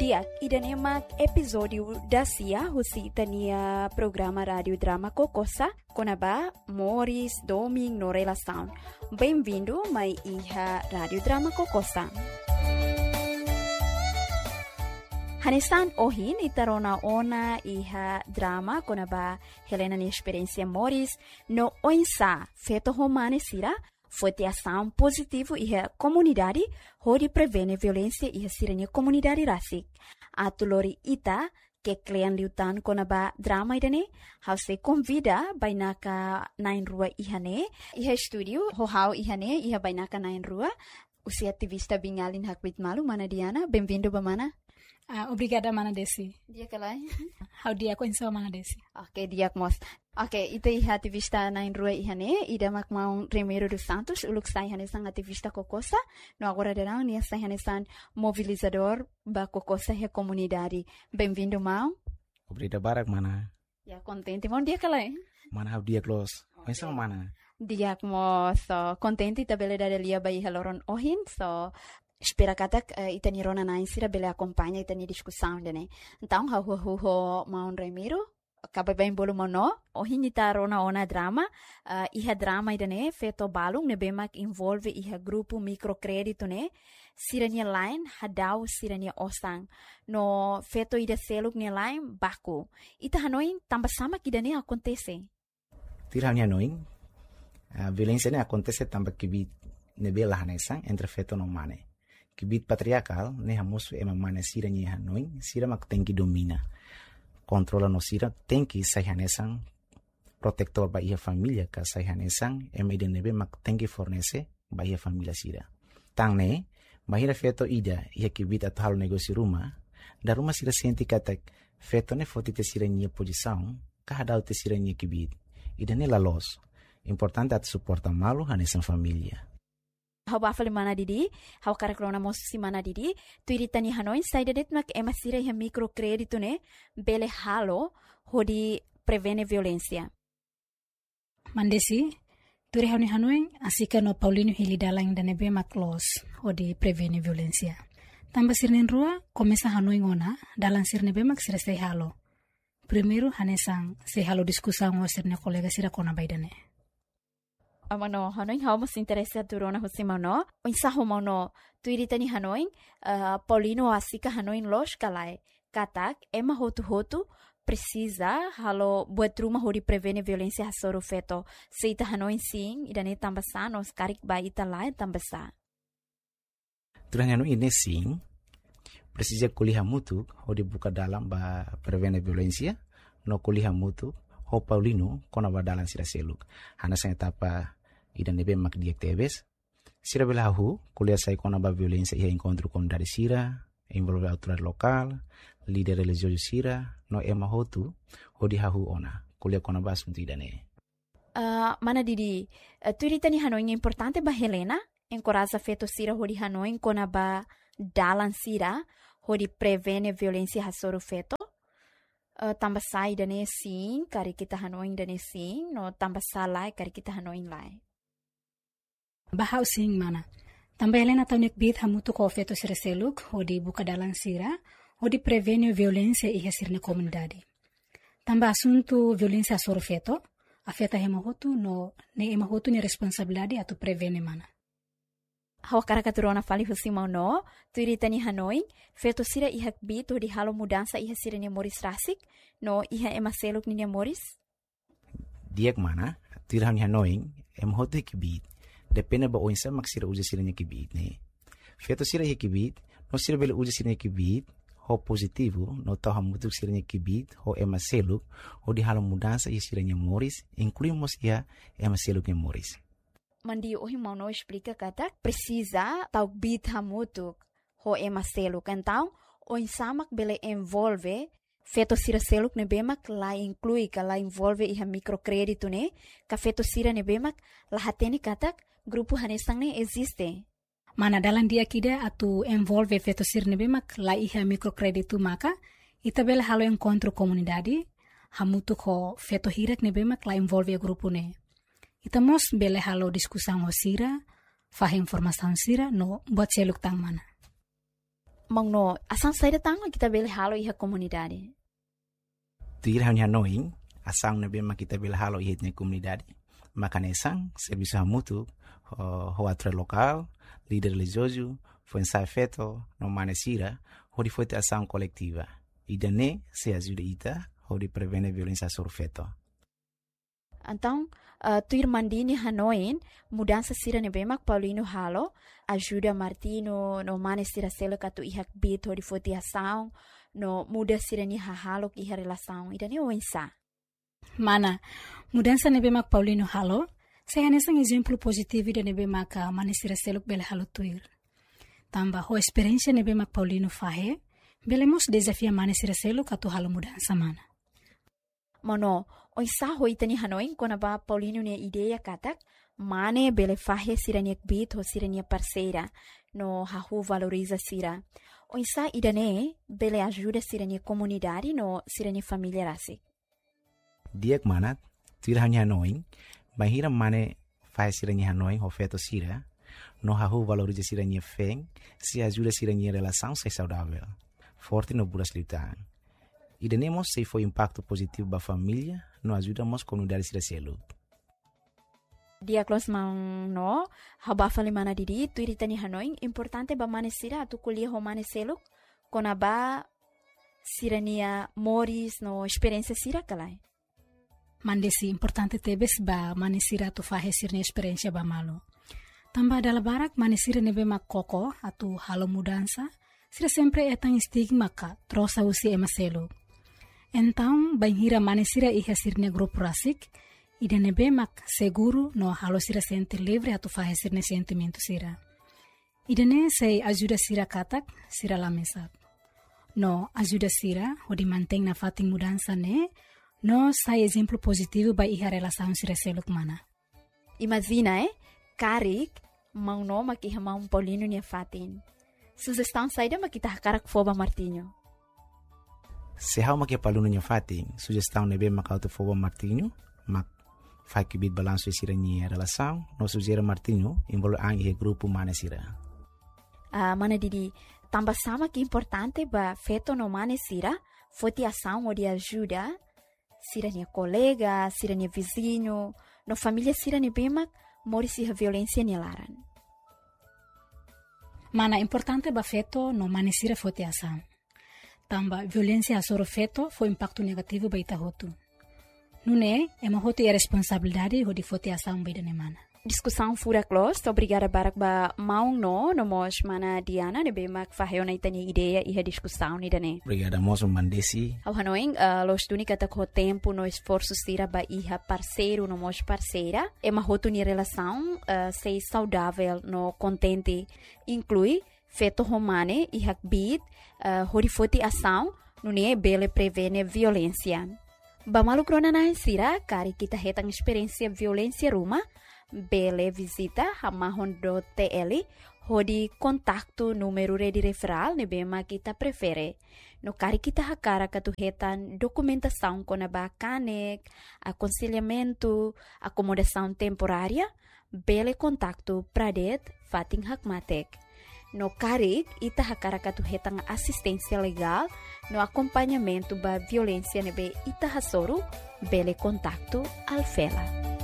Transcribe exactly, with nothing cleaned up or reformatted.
Diak, idan emak episódio da Cia, husi itania programa rádio drama Kokosa, konaba Morris Doming no relação. Bem-vindo, mai iha rádio drama Kokosa. Hanesan ohin itarona ona iha drama konaba Helena ni experiência Morris no oinsa feto romane sira foi ação positivo iha comunidade hori prevene violência iha siranya comunidade rasik. Atulori ita que klean liutan konaba drama idane hause convida bainaka nain rua ihane iha studio ho hau ihane iha bainaka nain rua usi ativista bingalin hakbit malu mana Diana bem-vindo bamana. Uh, obrigada, Mana Desi. Dia kalai. How dia ko insa Mana Desi. Okay, dia mos. Okay, ito iha ativista na inrua ihane, ida makmaong Remiro dos Santos, uluk sa ihane sang ativista Kokosa, no agora derang niya sa ihane sang mobilizador ba Kokosa he comunidade. Bem-vindo, Mau. Obrigado, Barak, Mana. Ya, contente, mon dia kalai. Mana how dia close. Okay. Insa Mana. Dia mo so contente tabele da lia ba ihaloron ohin, so espera katak uh, itani rona na insira bele acompanha itani discussão dene. Então ha hu hu ho Maun Remiro acaba bem bolo mono o hinita rona ona drama uh, iha drama idane feto balung ne bemak involve iha grupo microcredito ne sirania line hadau sirania osang no feto ida seluk ne line baku ita hanoin tambah sama kidane acontece. Tira hanoin a violência ne acontece tambah kibi ne bela hanesang entre feto no mane. Kibit patriarcal, ne hamusu ema mana sira ni hanoin, sira mak tenki domina. Controla no sira, tenki sai hanesang, protector ba ia familia ka sai hanesang, ema ide nebe mak tenki fornece ba ia familia sira. Tang ne, mahira feto ida, ia kibit at halo negosi rumah, da rumah sira senti katak, feto ne foti te sira nia posição, kahadau te sira nia kibit. Ida ne la los. Importante at suporta malu hanesang familia. Hau bafali mana didi, hau karakrona mosusi mana didi, tu iritani hanoin saidadet mak ema sira iha microcredito ne bele halo hodi prevene violência. Mandesi, turi hauni hanoin asika no Paulino Hilidalang danebe mak los hodi prevene violência. Tamba sirnen rua komesa hanoin ona dalang sirnebe mak sira sei halo. Primeiro hanesang sei halo diskusang o sirne kolega sira kona baidane. Amano hanoin hau mas interesa turona husimano insaho mano tuiritani hanoin uh, Paulino asika hanoin los kalai katak ema hotu hotu precisa halo buat rumah hori prevene violência hasoro feto seita hanoin sim idane tambasa nos karik ba ita lai tambasa turanya no ine sim precisa kuliah mutu hori buka dalam ba prevene violência no kuliah mutu ho Paulino kona ba dalam sira seluk hana sa etapa idan nebe mak diak tebes sira belahu kuliah sai kona ba violência ia encontro com dari sira envolve autoridade local líder religioso sira no ema hotu hodi hahu ona kuliah kona ba assunto idane uh, mana didi uh, tu iritani hanoin importante ba Helena encoraja feto sira hodi hanoin kona ba dalan sira hodi prevene violência hasoro feto uh, tambah sai dane sim kari kita hanoin dane sim no tambah salai kari kita hanoin lai. Bahau sing mana. Tambah Helena taunik bit hamutu ko feto sira seluk hodi buka dalang sira hodi prevene violência iha sirne comunidade. Tambah assunto violência soro feto afeta hemahotu no ne emahotu ni responsabilidade atu prevene mana. Hau karakaturona fali husimau no tu iritani hanoin feto sira iha bit hodi halo mudança iha sira ni Morris rasik no iha ema seluk ni Morris. Diak mana tirang hanoin emahotu kibit depende ba oinsa mak sira uja sira nya kibit ne feto sira nya kibit no sira bele uja sira nya kibit ho positivo no tau hamutuk sira nya kibit ho ema seluk ho di halo mudança ia sira nya Morris incluímos ia ema seluk nya Morris mandi ohi mau no explica kata precisa tau bit hamutuk ho ema seluk então oinsa mak bele envolve feto sira seluk ne bemak la inclui ka la envolve iha microcredito ne ka feto sira ne bemak la hateni katak grupo hanesang ne existe. Mana dalam dia kida atu envolve feto sira ne bemak la iha microcredito maka ita bela halo encontro comunidade hamutu ko feto hirak ne bemak la envolve grupo ne. Ita mos bela halo diskusang ho sira, fah informação sira no buat seluk tang mana. Mangno, asang saída tanga kita bele halo iha komunidade. Tuir hanya noing, asang na bema kita bele halo iha na komunidade. Makanesang, serviço mútuo, hoatre local, líder religioso, foi ensaio feito, no manesira, onde foi ter ação coletiva. E daí se ajuda ita, onde prevene violência sobre feto. Então, uh, tuir mandini hanoin, mudança sira nebemak Paulino halo, ajuda Martino no manesira selo katu ihak bit, onde foi ter ação, no muda sira ni hahalo iha relação. E daí o ensa. Mana, mudança nebemak Paulino halo, saya nesang exemplo positivo de nebemak manesira selo bele halo tuir. Tamba ho experiência nebemak Paulino fahe, belemos desafia manesira selo katu halo mudança mana. Mano, oi sa hoi tani hanoin kona ba Paulino ne ideia katak, mane bele fahe siraniak bit ho sirania parceira, no hahu valoriza sira. Oi sa idane bele ajuda sirania comunidade no sirania família rasik. Diak manat, tuir hanya hanoin, bahira mane fahe sirania hanoin ho feto sira, no hahu valoriza sirania feng, se ajuda sirania relação se saudável. Forte no buras litan. E denemos se foi impacto positivo para a família, nos ajudamos a comunidade a ser. Dia close mang no, haba fali mana didi, tu iritani hanoin, importante ba manesira tu kuliah ho maneselo, kona ba sirania moris no experiência sira kalai. Mandesi importante tebes ba manesira tu fahe sirne experiência ba malo. Tamba dala barak manesira nebe mak koko atu halo mudança, sira sempre é tão estigma ka troça usi emaselo. Então, banhira manesira iha sirne grupo rasik, e de nebe mak seguro no halo sira sente livre atu fahe sirne sentimento sira. E de ne sei ajuda sira katak, sira la mesa. No ajuda sira, o de mantém na fating mudança ne, no sai exemplo positivo ba iha relação sira seluk mana. Imagina, eh? Karik, mang no makiha mang Paulino niya fatin. Sugestão saída makita hakarak foba Martinho. Se há uma que é paluno niya fatin, sugestão nebe makauto foba Martinho, mak fai que bit balanço e sira niya relação, no sugere Martinho, envolve ang ihe grupo manesira. Ah, mana didi, tamba sama que importante ba feto no manesira, foi te ação ou de ajuda, sira niya colega, sira niya vizinho, no família sira niya bemak, mori si a violência niya laran. Mana importante ba feto no manesira foi te ação. Tamba violência asoro feto foi impacto negativo ba ita hotu. Nune, ema hotu é responsabilidade ho di foi te ação ba ida mana. Discussão fura close, obrigada barak ba maung no, no mos mana Diana, nebe mak faheo na itani ideia e a discussão ni dane. Obrigada moço mandesi. Ao hanoing, uh, los duni kata ko tempo no esforço sira ba iha parceiro no mos parceira, ema hotu ni relação uh, sei saudável no contente, inclui feto romane e hakbit, uh, horifoti ação, nune bele prevene violência. Ba malu krona na sira, kari kita hetang experiência violência ruma, bele visita hamahon do T L, hodi kontaktu número de referral ne bema kita prefere. No kari kita hakara katuhetan documentação com a bacanek, aconselhamento, acomodação temporária, bele kontaktu pradet fating hakmatek. No karik, ita hakara katuhetang assistência legal, no acompanhamento ba violência nebe ita hasoro, bele kontaktu alfela.